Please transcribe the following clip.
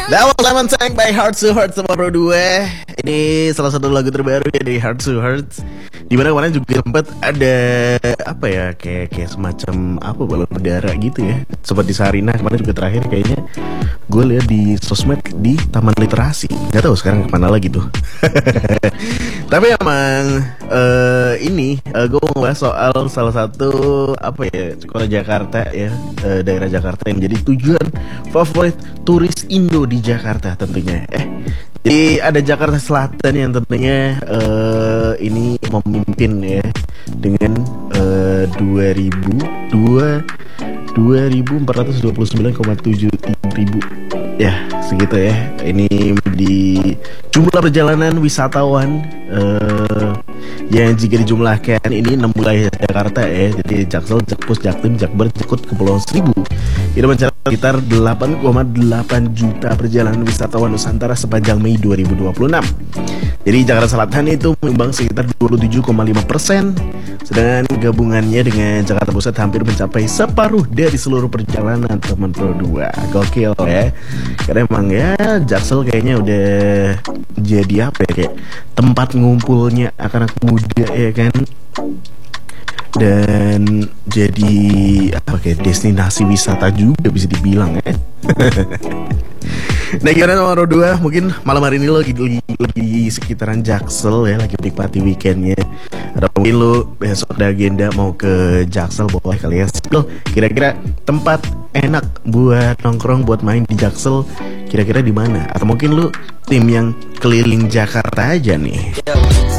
That was Lemon Tank by Heart to Heart sama Bro 2. Ini salah satu lagu terbaru ya dari Heart to Heart. Dimana kemarin juga sempat ada apa ya, kayak semacam apa, balon udara gitu ya, sempat di Sarinah kemarin juga terakhir kayaknya. Gue lihat di sosmed di Taman Literasi. Gak tahu sekarang kemana lagi tuh. Tapi emang ini gue mau bahas soal salah satu apa ya, kota Jakarta ya, daerah Jakarta yang menjadi tujuan favorit turis Indo di Jakarta tentunya. Jadi ada Jakarta Selatan yang tentunya ini memimpin ya dengan 2.429,7 ribu ya, segitu ya. Ini di jumlah perjalanan wisatawan yang jika dijumlahkan ini 6 wilayah Jakarta ya. Jadi Jaksel, Jakpus, Jaktim, Jakbar, Jakut, Kepulauan Seribu itu mencapai sekitar 8,8 juta perjalanan wisatawan Nusantara sepanjang Mei 2026. Jadi Jakarta Selatan itu menyumbang sekitar 27,5%, sedangkan gabungannya dengan Jakarta Pusat hampir mencapai separuh dari seluruh perjalanan teman Pro 2. Gokil ya. Karena emang ya Jaksel kayaknya udah jadi apa ya, kayak tempat ngumpulnya anak-anak muda ya kan. Dan jadi apa, kayak destinasi wisata juga bisa dibilang ya. Nah gimana nomor 2, mungkin malam hari ini lo lagi di sekitaran Jaksel ya, lagi menikmati weekendnya, atau mungkin lo besok ada agenda mau ke Jaksel, boleh kali ya. Lo kira-kira tempat enak buat nongkrong, buat main di Jaksel kira-kira di mana? Atau mungkin lo tim yang keliling Jakarta aja nih?